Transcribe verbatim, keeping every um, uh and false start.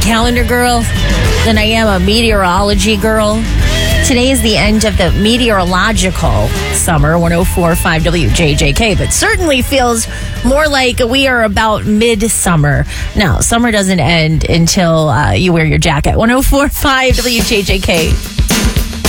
calendar girl than I am a meteorology girl. Today is the end of the meteorological summer, one oh four point five W J J K, but certainly feels more like we are about midsummer. No, summer doesn't end until uh, you wear your jacket. one oh four point five W J J K.